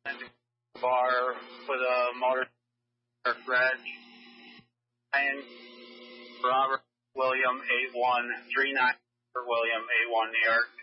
and bar with a motor Reg. And Robert William 8139 for William 81 New York.